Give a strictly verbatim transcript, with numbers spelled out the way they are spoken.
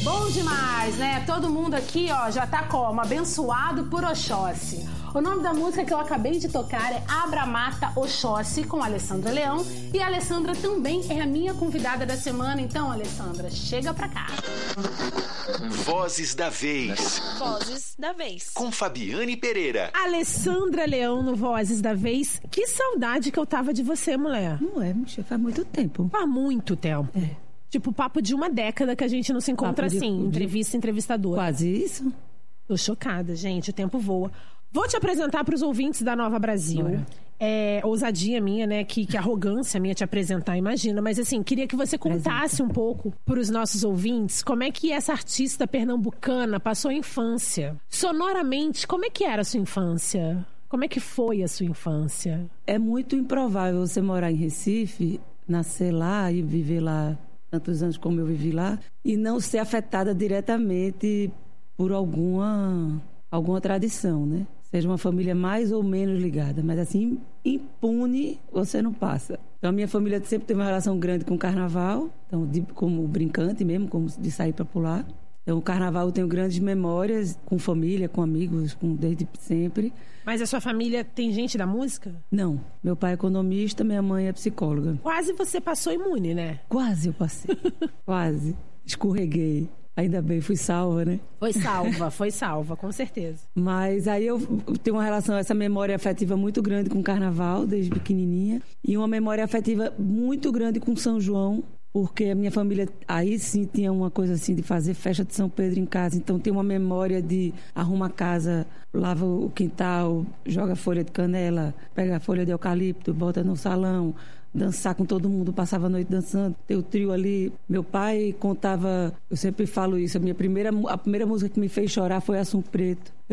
Bom demais, né? Todo mundo aqui, ó, já tá como? Abençoado por Oxóssi. O nome da música que eu acabei de tocar é Abra Mata Oxóssi, com a Alessandra Leão. E a Alessandra também é a minha convidada da semana. Então, Alessandra, chega pra cá. Vozes da Vez. Vozes da Vez. Com Fabiane Pereira. Alessandra Leão no Vozes da Vez. Que saudade que eu tava de você, mulher. Não é, Michel, faz muito tempo. Faz muito tempo. É. Tipo, papo de uma década que a gente não se encontra Papo de- assim, de- entrevista, entrevistadora. Quase isso. Tô chocada, gente, o tempo voa. Vou te apresentar para os ouvintes da Nova Brasil. Bora. É ousadia minha, né? Que, que arrogância minha te apresentar, imagina. Mas assim, queria que você contasse um pouco para os nossos ouvintes como é que essa artista pernambucana passou a infância. Sonoramente, como é que era a sua infância? Como é que foi a sua infância? É muito improvável você morar em Recife, nascer lá e viver lá tantos anos como eu vivi lá, e não ser afetada diretamente por alguma, alguma tradição, né? Seja uma família mais ou menos ligada, mas assim, impune você não passa. Então a minha família sempre teve uma relação grande com o carnaval, então, de, como brincante mesmo, como de sair para pular. Então o carnaval eu tenho grandes memórias com família, com amigos, com, desde sempre. Mas a sua família tem gente da música? Não, meu pai é economista, minha mãe é psicóloga. Quase você passou imune, né? Quase eu passei, quase, escorreguei. Ainda bem, fui salva, né? Foi salva, foi salva, com certeza. Mas aí eu tenho uma relação, essa memória afetiva muito grande com o carnaval, desde pequenininha. E uma memória afetiva muito grande com São João, porque a minha família, aí sim, tinha uma coisa assim de fazer festa de São Pedro em casa. Então tem uma memória de arruma a casa, lava o quintal, joga folha de canela, pega a folha de eucalipto, bota no salão, dançar com todo mundo, passava a noite dançando, ter o trio ali. Meu pai contava, eu sempre falo isso, a minha primeira, a primeira música que me fez chorar foi Assunto Preto.